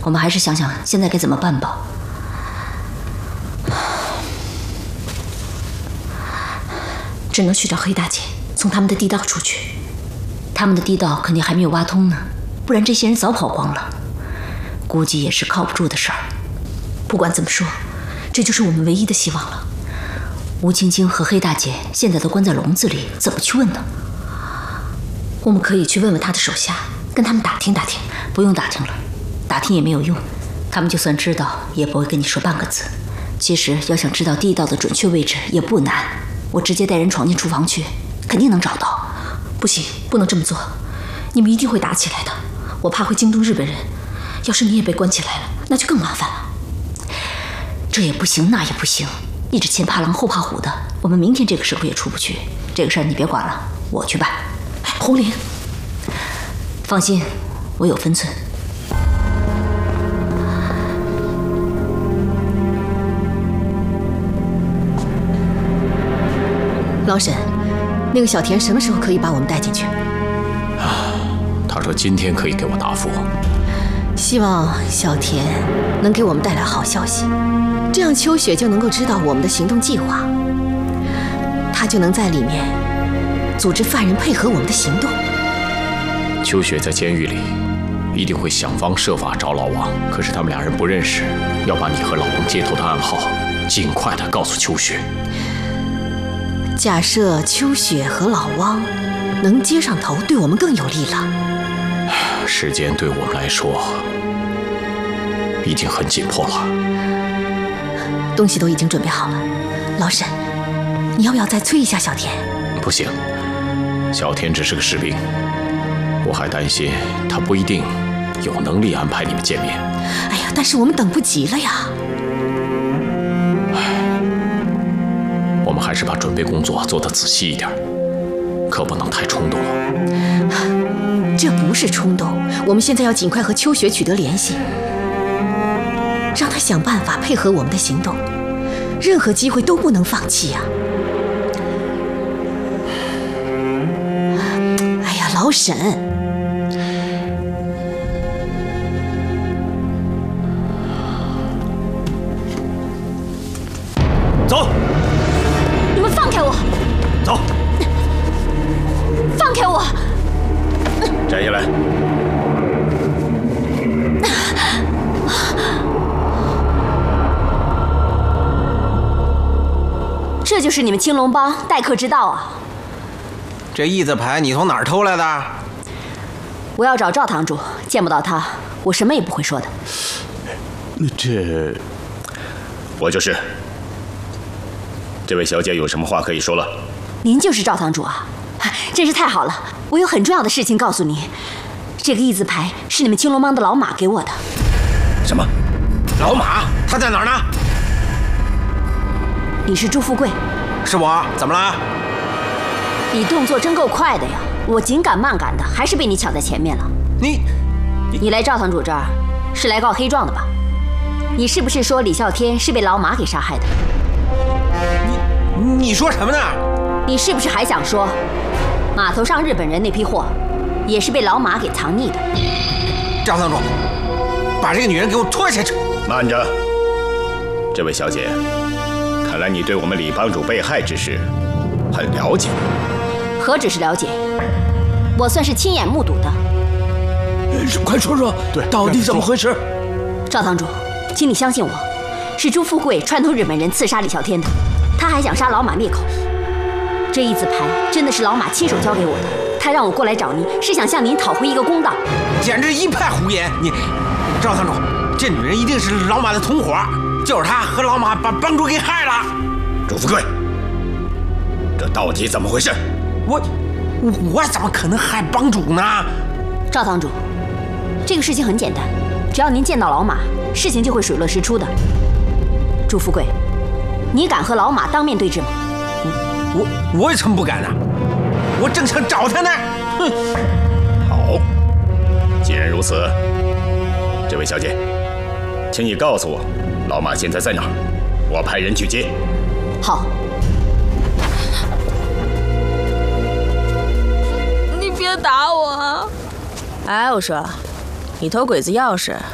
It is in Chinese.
我们还是想想现在该怎么办吧。只能去找黑大姐，从他们的地道出去。他们的地道肯定还没有挖通呢，不然这些人早跑光了。估计也是靠不住的事儿。不管怎么说，这就是我们唯一的希望了。吴青青和黑大姐现在都关在笼子里，怎么去问呢？我们可以去问问他的手下，跟他们打听打听。不用打听了，打听也没有用，他们就算知道，也不会跟你说半个字。其实要想知道地道的准确位置也不难，我直接带人闯进厨房去，肯定能找到。不行，不能这么做，你们一定会打起来的，我怕会惊动日本人。要是你也被关起来了，那就更麻烦了。这也不行，那也不行，一直前怕狼后怕虎的，我们明天这个时候也出不去。这个事儿你别管了，我去办。红玲，放心，我有分寸。 老沈，那个小田什么时候可以把我们带进去？ 他说今天可以给我答复。 希望小田能给我们带来好消息，这样秋雪就能够知道我们的行动计划，他就能在里面组织犯人配合我们的行动。 秋雪在监狱里一定会想方设法找老王，可是他们俩人不认识，要把你和老王接头的暗号尽快的告诉秋雪。 假设秋雪和老汪能接上头，对我们更有利了。 时间对我们来说已经很紧迫了。 东西都已经准备好了，老沈，你要不要再催一下小田？ 不行，小田只是个士兵，我还担心他不一定有能力安排你们见面。 哎呀，但是我们等不及了呀。 我们还是把准备工作做得仔细一点，可不能太冲动。 这不是冲动，我们现在要尽快和秋雪取得联系，让她想办法配合我们的行动，任何机会都不能放弃呀。哎呀，老沈， 走！ 你们放开我！ 走！ 放开我！ 摘下来。 这就是你们青龙帮待客之道啊！ 这义字牌你从哪儿偷来的？ 我要找赵堂主，见不到他，我什么也不会说的。 我就是。这位小姐有什么话可以说了？ 您就是赵堂主啊！真是太好了，我有很重要的事情告诉您。这个义字牌是你们青龙帮的老马给我的。 什么？老马？他在哪儿呢？ 你是朱富贵？ 是我，怎么了？ 你动作真够快的呀！我紧赶慢赶的，还是被你抢在前面了。你来赵堂主这儿是来告黑状的吧？你是不是说李啸天是被老马给杀害的？ 你说什么呢？ 你是不是还想说，码头上日本人那批货，也是被老马给藏匿的？ 赵堂主，把这个女人给我拖下去！ 慢着，这位小姐，看来你对我们李帮主被害之事很了解。 何止是了解，我算是亲眼目睹的。 快说说，到底怎么回事？ 赵堂主，请你相信我，是朱富贵串通日本人刺杀李啸天的，他还想杀老马灭口。这义字牌真的是老马亲手交给我的，他让我过来找您，是想向您讨回一个公道。 简直一派胡言！你，赵堂主，这女人一定是老马的同伙，就是他和老马把帮主给害了。 朱富贵，这到底怎么回事？ 我怎么可能害帮主呢？ 赵堂主，这个事情很简单，只要您见到老马，事情就会水落石出的。朱富贵，你敢和老马当面对质吗？ 我怎么不敢呢？我正想找他呢。哼！ 好，既然如此，这位小姐，请你告诉我，老马现在在哪儿？我派人去接。 好。 你别打我啊！ 哎，我说，你偷鬼子钥匙